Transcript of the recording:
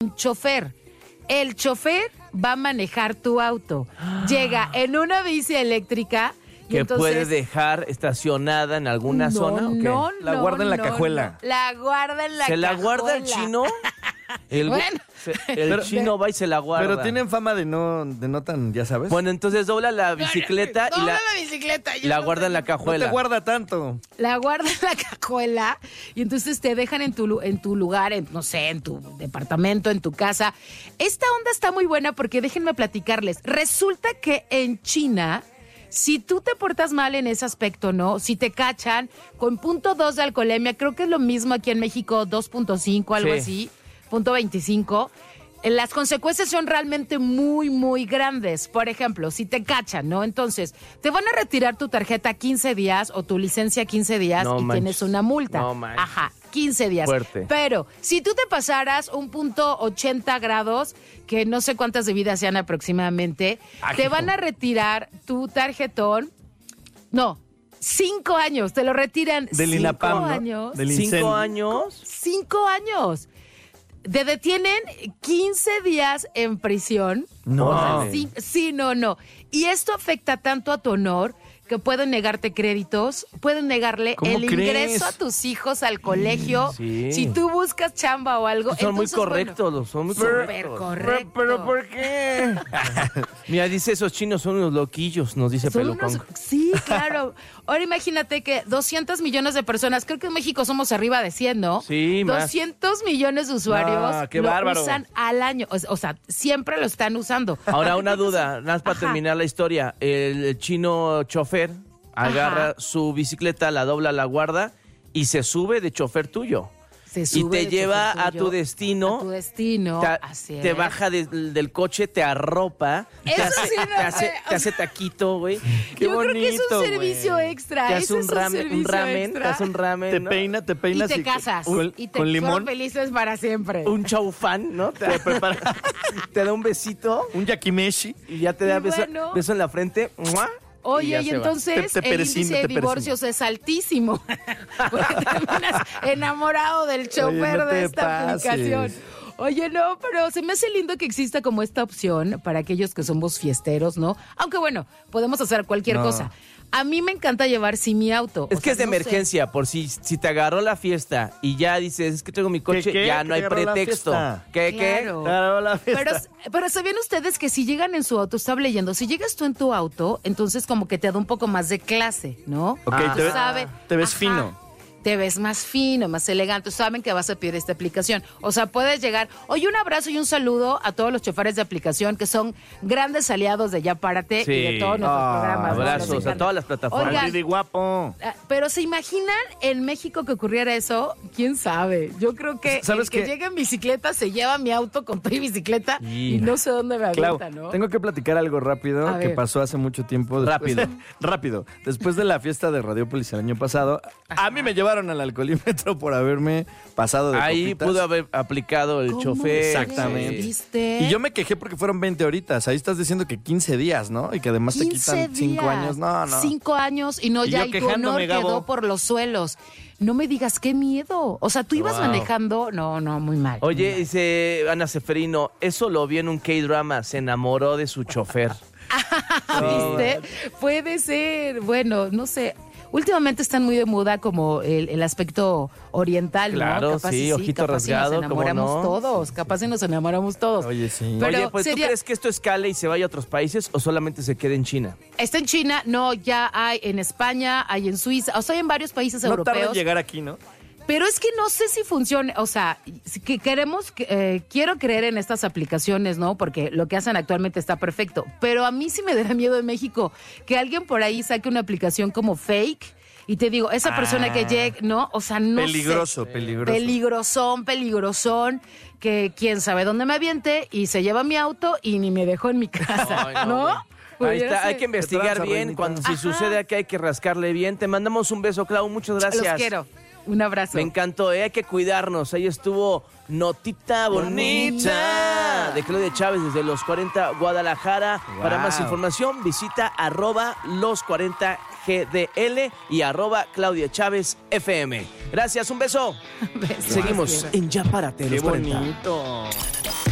un chofer. El chofer va a manejar tu auto. Llega en una bici eléctrica. ¿Que entonces, puede dejar estacionada en alguna zona? ¿O qué? La guarda en la cajuela. No. La guarda en la cajuela. ¿Se la guarda el chino? Bueno. El chino va y se la guarda. Pero tienen fama de no tan, ya sabes. Bueno, entonces dobla la bicicleta y Dobla la bicicleta. la guarda en la cajuela. No te guarda tanto. La guarda en la cajuela y entonces te dejan en tu lugar, no sé, en tu departamento, en tu casa. Esta onda está muy buena porque déjenme platicarles. Resulta que en China, si tú te portas mal en ese aspecto, ¿no? Si te cachan con 0.2 de alcoholemia, creo que es lo mismo aquí en México, 2.5, algo Sí. así, 0.25. Las consecuencias son realmente muy, muy grandes. Por ejemplo, si te cachan, ¿no? Entonces, te van a retirar tu tarjeta 15 días o tu licencia 15 días No y manches. tienes una multa. No manches. Ajá, 15 días. Fuerte. Pero si tú te pasaras un 0.80 grados, que no sé cuántas bebidas sean aproximadamente, te van a retirar tu tarjetón. No, 5 años. Te lo retiran. Del 5 INAPAM, ¿no? años. Del 5 incendio. años. 5 años. Te detienen 15 días en prisión. No. O sea, no. Y esto afecta tanto a tu honor que pueden negarte créditos, pueden negarle ¿Cómo el crees? ingreso a tus hijos al colegio. Sí. Si tú buscas chamba o algo. Son muy entonces, correctos, bueno, son muy súper correctos. correcto. ¿Pero por qué? Mira, dice, esos chinos son unos loquillos, nos dice Son Pelucón. sí, claro. Ahora imagínate que 200 millones de personas, creo que en México somos arriba de 100, ¿no? Sí, más. 200 millones de usuarios No, qué lo bárbaro. usan al año. O sea, siempre lo están usando. Ahora, una duda, nada más para Ajá. terminar la historia. El chino chofer agarra Ajá. su bicicleta, la dobla, la guarda y se sube de chofer tuyo. Se Y sube te de lleva chofer a tuyo tu destino. A tu destino. Así Te es. baja del coche, te arropa, Eso sí no sé, te hace taquito, güey. Qué Yo creo que es un bonito, servicio güey. extra. Te hace Ese un es ramen, servicio te hace un ramen, Te ¿no? peina, te Y peinas. te casas. Y te con son limón. felices para siempre. Un chaufán, ¿no? Te prepara, te da un besito Un yakimeshi. y ya te da Y beso, bueno. beso en la frente. ¡Mua! Oye, ya y se va. entonces Te el persino, índice de te persino. divorcios es altísimo. Porque terminas enamorado del chofer no te de esta pases. aplicación. Oye, no, pero se me hace lindo que exista como esta opción para aquellos que somos fiesteros, ¿no? Aunque bueno, podemos hacer cualquier No. cosa. A mí me encanta llevar sí mi auto. Es O que sea, es de no sé. emergencia, por si te agarró la fiesta y ya dices, es que tengo mi coche, ¿Qué? ya no hay ¿Te agarró la pretexto. fiesta? ¿Qué? Claro. Claro, la fiesta. Pero ¿sabían ustedes que si llegan en su auto, estaba leyendo, si llegas tú en tu auto, entonces como que te da un poco más de clase, ¿no? Ok, Tú te, sabes- te ves Ajá. fino. Te ves más fino, más elegante. Saben que vas a pedir esta aplicación. O sea, puedes llegar. Oye, un abrazo y un saludo a todos los choferes de aplicación que son grandes aliados de Ya Párate Sí. y de todos nuestros programas. ¿no? Nos Abrazos a encanta. todas las plataformas. Oigan, Al Didi guapo. pero ¿se imaginan en México que ocurriera eso? ¿Quién sabe? Yo creo que ¿Sabes el que qué? llega en bicicleta se lleva mi auto con mi bicicleta y no sé dónde me Clau, avienta, ¿no? tengo que platicar algo rápido A que ver. pasó hace mucho tiempo. después- Rápido. rápido. Después de la fiesta de Radiopolis el año pasado, a mí me llevaron al alcoholímetro por haberme pasado de Ahí copitas. pudo haber aplicado el ¿Cómo chofer. Exactamente. ¿Viste? Y yo me quejé porque fueron 20 horitas. Ahí estás diciendo que 15 días, ¿no? Y que además te 15 quitan 5 días. años. No, no. 5 años y no Y ya, yo y tu quejándome, honor quedó Gabo. por los suelos. No me digas, qué miedo. O sea, tú ibas Wow. manejando. No, muy mal. Oye, dice Ana Ceferino, eso lo vi en un K-drama, se enamoró de su chofer. ¿Viste? Puede ser. Bueno, no sé. Últimamente están muy de moda como el aspecto oriental, Claro, ¿no? Capaz sí, y ojito capaz y rasgado, nos ¿cómo enamoramos no? todos. Capaz y nos enamoramos todos. Oye, sí. Pero Oye, pues sería- ¿tú crees que esto escale y se vaya a otros países o solamente se quede en China? Está en China, no, ya hay en España, hay en Suiza, o sea, hay en varios países No tarda en europeos. llegar aquí, ¿no? Pero es que no sé si funcione, o sea, que quiero creer en estas aplicaciones, ¿no? Porque lo que hacen actualmente está perfecto. Pero a mí sí me da miedo en México que alguien por ahí saque una aplicación como fake y te digo, esa persona que llegue, ¿no? O sea, no Peligroso, sé. peligroso. Peligrosón, que quién sabe dónde me aviente y se lleva mi auto y ni me dejó en mi casa, Ay, no, ¿no? güey. Ahí Pudiera está, hay ser. que investigar tranza, bien. reinita? Cuando si Ajá. sucede aquí hay que rascarle bien. Te mandamos un beso, Clau. Muchas gracias. Los quiero. Un abrazo. Me encantó, hay que cuidarnos. Ahí estuvo Notita Bonita de Claudia Chávez desde Los 40 Guadalajara. Para más información visita @los40gdl y @Claudia Chávez FM. Gracias, un beso. Besos. Seguimos en Ya Párate, Qué Los 40. bonito.